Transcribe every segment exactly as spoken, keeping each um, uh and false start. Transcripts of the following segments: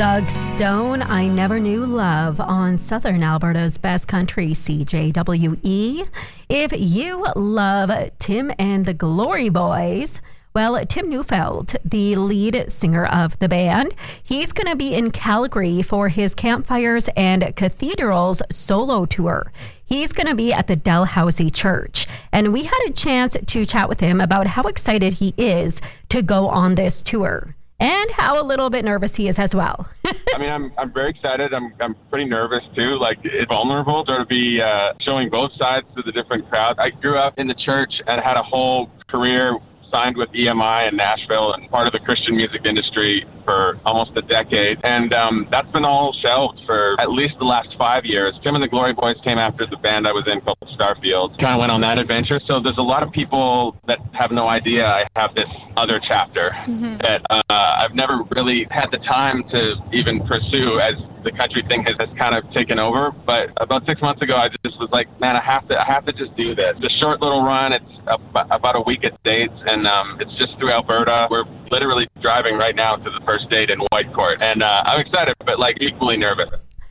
Doug Stone, I Never Knew Love on Southern Alberta's Best Country, C J W E. If you love Tim and the Glory Boys, well, Tim Neufeld, the lead singer of the band, he's going to be in Calgary for his Campfires and Cathedrals solo tour. He's going to be at the Dalhousie Church. And we had a chance to chat with him about how excited he is to go on this tour and how a little bit nervous he is as well. I mean, I'm I'm very excited. I'm I'm pretty nervous too. Like, it's vulnerable to be uh, showing both sides to the different crowds. I grew up in the church and had a whole career signed with E M I in Nashville and part of the Christian music industry for almost a decade. And um, that's been all shelved for at least the last five years. Tim and the Glory Boys came after the band I was in called Starfield. Kind of went on that adventure. So there's a lot of people that have no idea I have this other chapter mm-hmm. that uh, I've never really had the time to even pursue as the country thing has, has kind of taken over. But about six months ago, I just was like, man, I have to I have to just do this. It's a short little run. It's about a week at dates, and um, it's just through Alberta. We're literally driving right now to the first date in Whitecourt, and uh, I'm excited, but like equally nervous.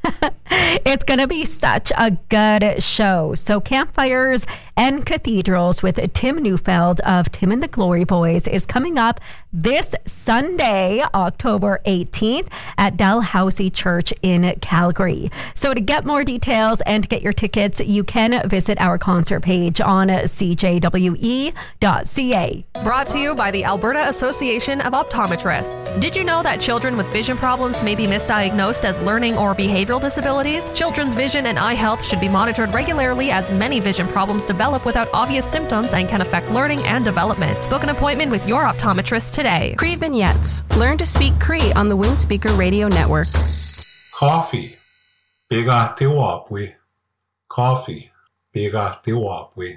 It's going to be such a good show. So Campfires and Cathedrals with Tim Neufeld of Tim and the Glory Boys is coming up this Sunday, October eighteenth at Dalhousie Church in Calgary. So to get more details and to get your tickets, you can visit our concert page on c j w e dot c a. Brought to you by the Alberta Association of Optometrists. Did you know that children with vision problems may be misdiagnosed as learning or behavioral disabilities? Children's vision and eye health should be monitored regularly, as many vision problems develop without obvious symptoms and can affect learning and development. Book an appointment with your optometrist today. Cree Vignettes. Learn to speak Cree on the Windspeaker Radio Network. Coffee. Biga tiwapwi. Coffee. Biga tiwapwi.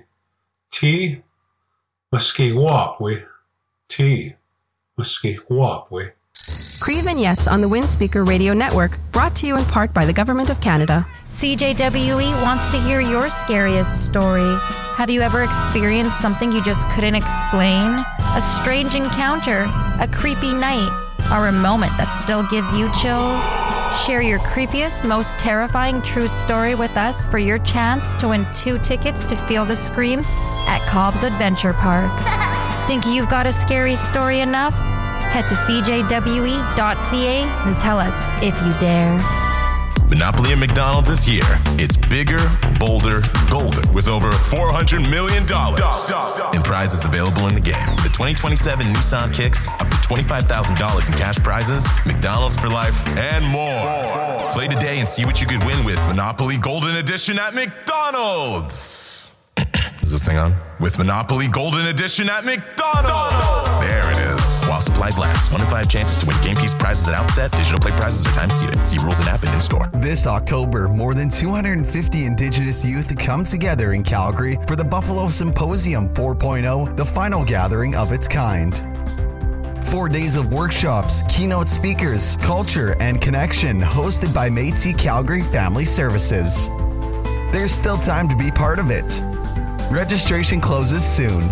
Tea. Maski wapwi. Tea. Maski wapwi. Cree Vignettes on the Windspeaker Radio Network, brought to you in part by the Government of Canada. C J W E wants to hear your scariest story. Have you ever experienced something you just couldn't explain? A strange encounter, a creepy night, or a moment that still gives you chills? Share your creepiest, most terrifying true story with us for your chance to win two tickets to Feel the Screams at Cobb's Adventure Park. Think you've got a scary story enough? Head to c j w e dot c a and tell us if you dare. Monopoly at McDonald's is here. It's bigger, bolder, golder, with over four hundred million dollars in prizes available in the game. The twenty twenty-seven Nissan Kicks, up to twenty-five thousand dollars in cash prizes, McDonald's for life, and more. Play today and see what you could win with Monopoly Golden Edition at McDonald's. Is this thing on? With Monopoly Golden Edition at McDonald's. There it is. While supplies last. One in five chances to win game piece prizes at outset. Digital play prizes are time seated. See rules and app and in store. This October, more than two hundred fifty Indigenous youth come together in Calgary for the Buffalo Symposium four point oh, the final gathering of its kind. Four days of workshops, keynote speakers, culture, and connection, hosted by Métis Calgary Family Services. There's still time to be part of it. Registration closes soon.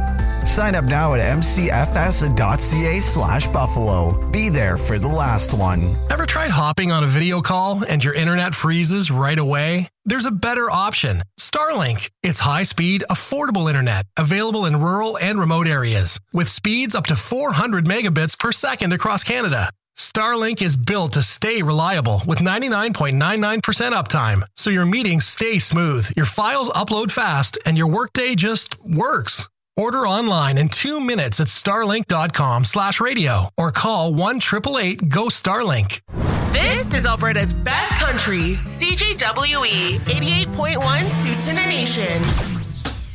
Sign up now at m c f s dot c a slash buffalo. Be there for the last one. Ever tried hopping on a video call and your internet freezes right away? There's a better option. Starlink. It's high-speed, affordable internet available in rural and remote areas with speeds up to four hundred megabits per second across Canada. Starlink is built to stay reliable with ninety-nine point nine nine percent uptime, so your meetings stay smooth, your files upload fast, and your workday just works. Order online in two minutes at starlink.com slash radio or call one eight eight eight, G O, Starlink. This is Alberta's best country. C J W E. eighty-eight point one Suits in a Nation.